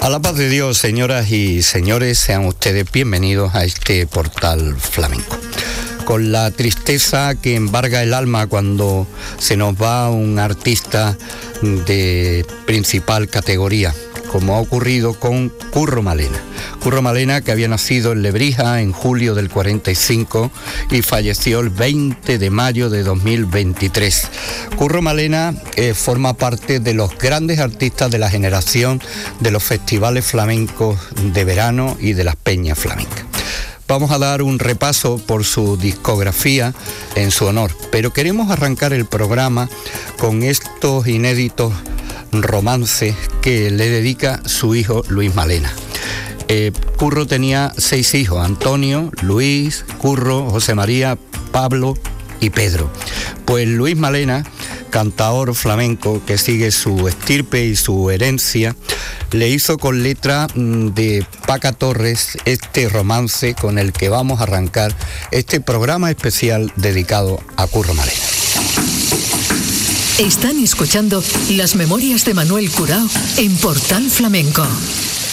A la paz de Dios, señoras y señores, sean ustedes bienvenidos a este portal flamenco. Con la tristeza que embarga el alma cuando se nos va un artista de principal categoría, como ha ocurrido con Curro Malena. Curro Malena, que había nacido en Lebrija en julio del 45 y falleció el 20 de mayo de 2023. Curro Malena forma parte de los grandes artistas de la generación de los festivales flamencos de verano y de las peñas flamencas. Vamos a dar un repaso por su discografía en su honor, pero queremos arrancar el programa con estos inéditos romances que le dedica su hijo Luis Malena. Curro tenía 6 hijos: Antonio, Luis, Curro, José María, Pablo y Pedro. Pues Luis Malena, cantaor flamenco que sigue su estirpe y su herencia, le hizo con letra de Paca Torres este romance con el que vamos a arrancar este programa especial dedicado a Curro Malena. Están escuchando las memorias de Manuel Curao en Portal Flamenco.